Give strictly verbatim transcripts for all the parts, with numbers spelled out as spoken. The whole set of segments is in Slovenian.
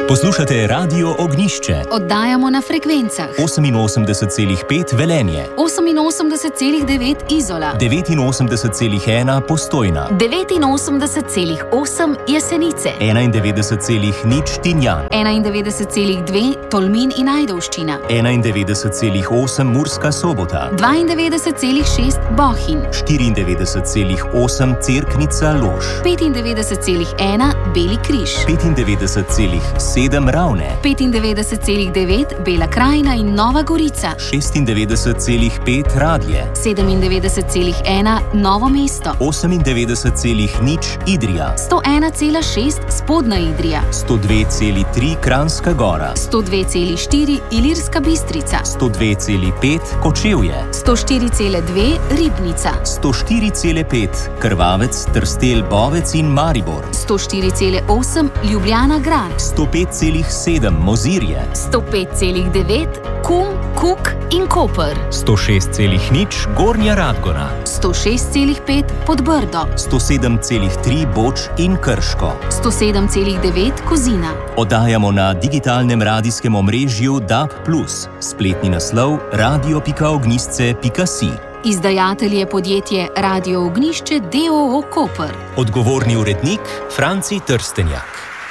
Poslušate Radio Ognjišče. Oddajamo na frekvencah oseminosemdeset celih pet Velenje, oseminosemdeset celih devet Izola, devetinosemdeset celih ena Postojna, devetinosemdeset celih osem Jesenice, enaindevetdeset celih nič Tinjan, enaindevetdeset celih dve Tolmin in Ajdovščina, enaindevetdeset celih osem Murska Sobota, dvaindevetdeset celih šest Bohinj, štiriindevetdeset celih osem Cerknica Lož, petindevetdeset celih ena Beli križ, petindevetdeset celih sedem Ravne, petindevetdeset celih devet Bela krajina in Nova Gorica, šestindevetdeset celih pet Radlje, sedemindevetdeset celih ena Novo mesto, osemindevetdeset celih nič Idrija, sto ena celih šest Spodnja Idrija, sto dve celih tri Kranjska Gora, sto dve celih štiri Ilirska Bistrica, sto dve celih pet Kočevje, sto štiri celih dve Ribnica, sto štiri celih pet Krvavec, Trstelj, Bovec in Maribor, sto štiri celih osem Ljubljana Grad, sto pet celih sedem Mozirje, sto pet celih devet Kum, Kuk in Koper, sto šest celih nič Gornja Radgona, sto šest celih pet Podbrdo, sto sedem celih tri Boč in Krško, sto sedem celih devet Kozina. Oddajamo na digitalnem radijskem omrežju D A B plus, spletni naslov radio pika ognjišče pika si. Izdajatelj je podjetje Radio Ognjišče d. o. o. Koper. Odgovorni urednik Franci Trstenjak.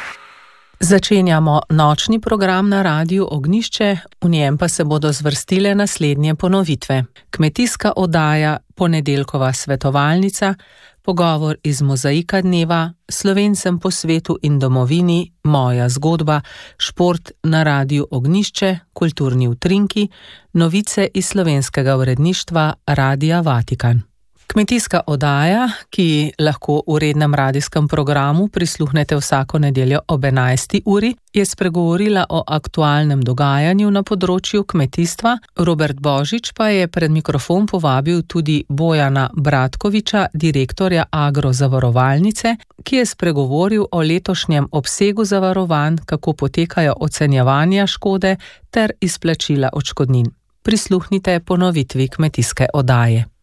Začenjamo nočni program na Radiu Ognjišče, v njem pa se bodo zvrstile naslednje ponovitve. Kmetijska oddaja, ponedeljkova svetovalnica, pogovor iz Mozaika dneva, Slovencem po svetu in domovini, moja zgodba, šport na Radiu Ognjišče, kulturni utrinki, novice iz slovenskega uredništva Radia Vatikan. Kmetijska oddaja, ki lahko v rednem radijskem programu prisluhnete vsako nedeljo ob enajsti uri, je spregovorila o aktualnem dogajanju na področju kmetijstva. Robert Božič pa je pred mikrofon povabil tudi Bojana Bratkoviča, direktorja Agrozavarovalnice, ki je spregovoril o letošnjem obsegu zavarovanj, kako potekajo ocenjevanja škode ter izplačila odškodnin. Prisluhnite ponovitvi kmetijske oddaje.